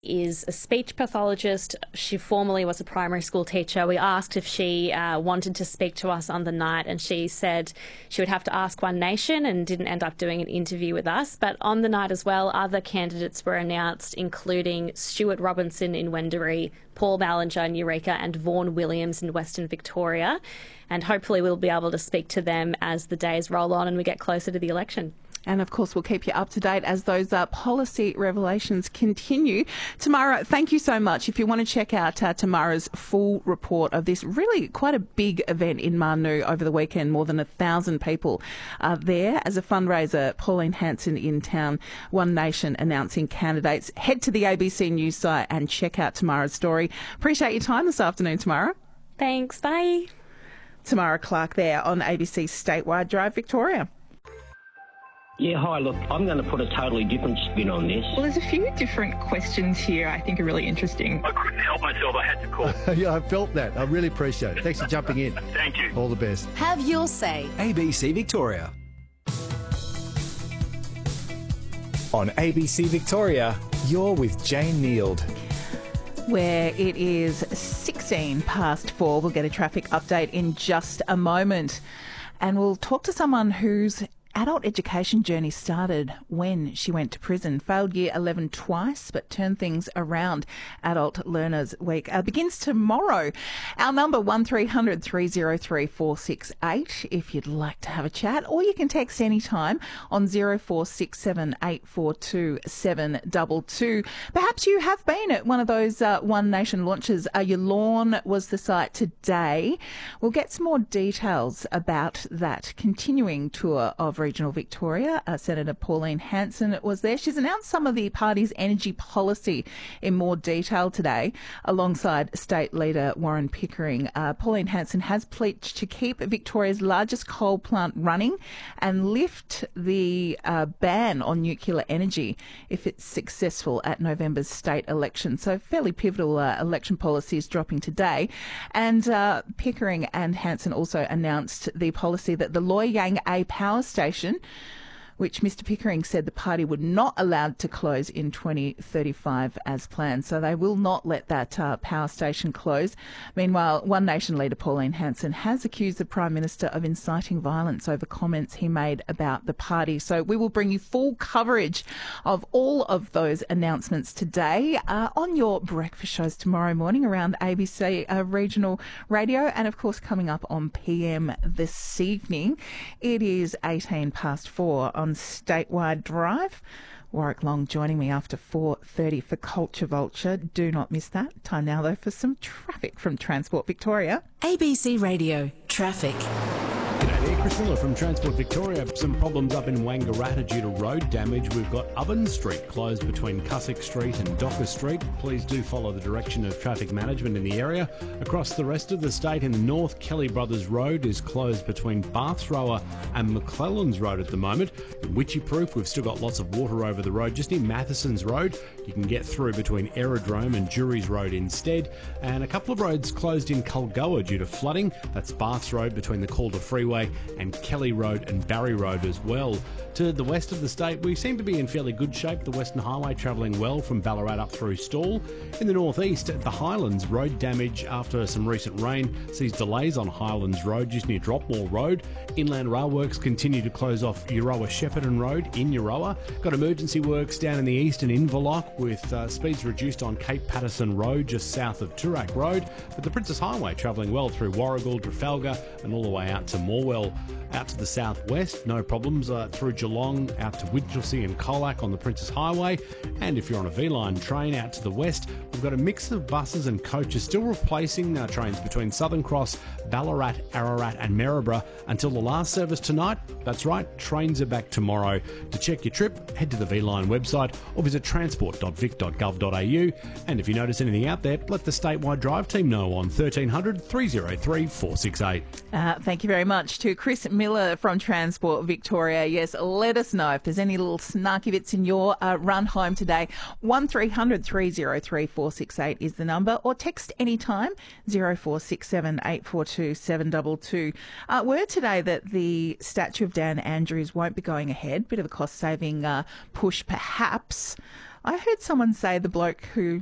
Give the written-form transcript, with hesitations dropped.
is a speech pathologist. She formerly was a primary school teacher. We asked if she wanted to speak to us on the night, and she said she would have to ask One Nation and didn't end up doing an interview with us. But on the night as well, other candidates were announced, including Stuart Robinson in Wendouree, Paul Ballinger in Eureka, and Vaughan Williams in Western Victoria. And hopefully we'll be able to speak to them as the days roll on and we get closer to the election. And, of course, we'll keep you up to date as those policy revelations continue. Tamara, thank you so much. If you want to check out Tamara's full report of this really quite a big event in Marnoo over the weekend, more than 1,000 people there as a fundraiser. Pauline Hanson in town, One Nation announcing candidates. Head to the ABC News site and check out Tamara's story. Appreciate your time this afternoon, Tamara. Thanks. Bye. Tamara Clark there on ABC Statewide Drive, Victoria. Yeah, hi, look, I'm going to put a totally different spin on this. Well, there's a few different questions here I think are really interesting. I couldn't help myself, I had to call. Yeah, I felt that. I really appreciate it. Thanks for jumping in. Thank you. All the best. Have your say. ABC Victoria. On ABC Victoria, you're with Jane Neild. Where it is 16 past 4. We'll get a traffic update in just a moment. And we'll talk to someone whose adult education journey started when she went to prison. Failed year 11 twice, but turned things around. Adult Learners Week begins tomorrow. Our number 1300 303 468 if you'd like to have a chat, or you can text anytime on 0467 842 722. Perhaps you have been at one of those One Nation launches. Your lawn was the site today. We'll get some more details about that continuing tour of regional Victoria. Senator Pauline Hanson was there. She's announced some of the party's energy policy in more detail today, alongside State Leader Warren Pickering. Pauline Hanson has pledged to keep Victoria's largest coal plant running and lift the ban on nuclear energy if it's successful at November's state election. So fairly pivotal election policies dropping today. And Pickering and Hanson also announced the policy that the Loy Yang A power station, which Mr Pickering said the party would not allow to close in 2035 as planned. So they will not let that power station close. Meanwhile, One Nation leader Pauline Hanson has accused the Prime Minister of inciting violence over comments he made about the party. So we will bring you full coverage of all of those announcements today on your breakfast shows tomorrow morning around ABC Regional Radio, and of course coming up on PM this evening. It is 18 past 4 on Statewide Drive. Warwick Long joining me after 4:30 for Culture Vulture. Do not miss that. Time now, though, for some traffic from Transport Victoria. ABC Radio Traffic. G'day there, Chris Miller from Transport Victoria. Some problems up in Wangaratta due to road damage. We've got Oven Street closed between Cussack Street and Docker Street. Please do follow the direction of traffic management in the area. Across the rest of the state in the north, Kelly Brothers Road is closed between Bathrower and McClellan's Road at the moment. In Witchyproof, we've still got lots of water over the road. Just near Matheson's Road, you can get through between Aerodrome and Jury's Road instead. And a couple of roads closed in Culgoa due to flooding. That's Baths Road between the Calder Freeway and Kelly Road and Barry Road as well. To the west of the state, we seem to be in fairly good shape. The Western Highway travelling well from Ballarat up through Stawell. In the northeast, at the Highlands, road damage after some recent rain sees delays on Highlands Road just near Dropmore Road. Inland Rail Works continue to close off Euroa Shepparton Road in Euroa. Got emergency works down in the east and Inverloch with speeds reduced on Cape Patterson Road just south of Toorak Road. But the Princess Highway travelling well through Warragul, Trafalgar and all the way out to Morwell. Out to the southwest, no problems through Geelong, out to Winchelsea and Colac on the Princess Highway. And if you're on a V-Line train out to the west, we've got a mix of buses and coaches still replacing trains between Southern Cross, Ballarat, Ararat and Maryborough until the last service tonight. That's right, trains are back tomorrow. To check your trip, head to the V-Line website or visit transport.vic.gov.au. And if you notice anything out there, let the Statewide Drive team know on 1300 303 468. Thank you very much to Chris Miller from Transport Victoria. Yes, let us know if there's any little snarky bits in your run home today. 1300 303 468 is the number, or text anytime 0467 842 722. Word today that the statue of Dan Andrews won't be going ahead. Bit of a cost-saving push, perhaps. I heard someone say the bloke who